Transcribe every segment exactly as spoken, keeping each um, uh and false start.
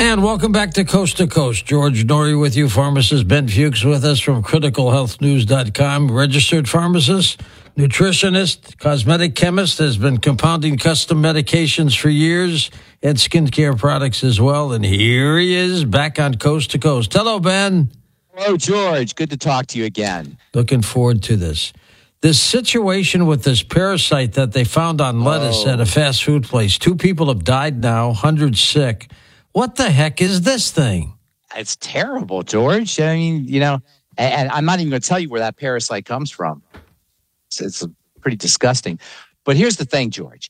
And welcome back to Coast to Coast. George Noory with you, pharmacist Ben Fuchs with us from critical health news dot com, registered pharmacist, nutritionist, cosmetic chemist, has been compounding custom medications for years and skincare products as well. And here he is back on Coast to Coast. Hello, Ben. Hello, George. Good to talk to you again. Looking forward to this. This situation with this parasite that they found on lettuce oh. at a fast food place. Two people have died now, hundreds sick. What the heck is this thing? It's terrible, George. I mean, you know, and, and I'm not even going to tell you where that parasite comes from. It's, it's pretty disgusting. But here's the thing, George.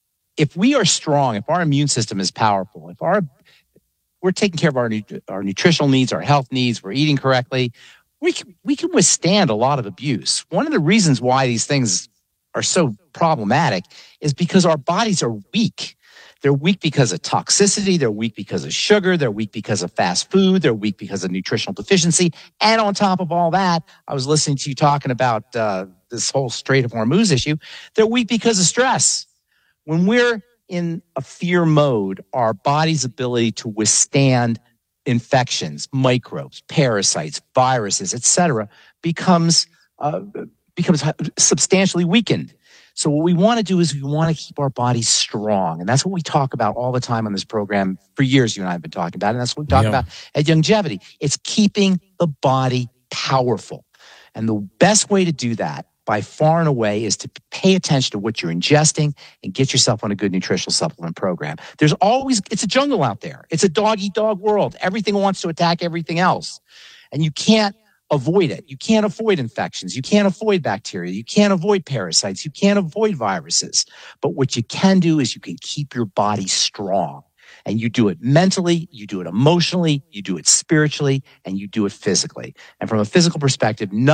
If we are strong, if our immune system is powerful, if our we're taking care of our our nutritional needs, our health needs, we're eating correctly, we can, we can withstand a lot of abuse. One of the reasons why these things are so problematic is because our bodies are weak. They're weak because of toxicity. They're weak because of sugar. They're weak because of fast food. They're weak because of nutritional deficiency. And on top of all that, I was listening to you talking about uh, this whole Strait of Hormuz issue. They're weak because of stress. When we're in a fear mode, our body's ability to withstand infections, microbes, parasites, viruses, et cetera, becomes uh, becomes substantially weakened. So what we want to do is we want to keep our bodies strong. And that's what we talk about all the time on this program. For years, you and I have been talking about it. And that's what we talk yeah. about at Youngevity. It's keeping the body powerful. And the best way to do that, by far and away, is to pay attention to what you're ingesting and get yourself on a good nutritional supplement program. There's always, it's a jungle out there. It's a dog-eat-dog world. Everything wants to attack everything else. And you can't avoid it. You can't avoid infections. You can't avoid bacteria. You can't avoid parasites. You can't avoid viruses. But what you can do is you can keep your body strong. And you do it mentally, you do it emotionally, you do it spiritually, and you do it physically. And from a physical perspective,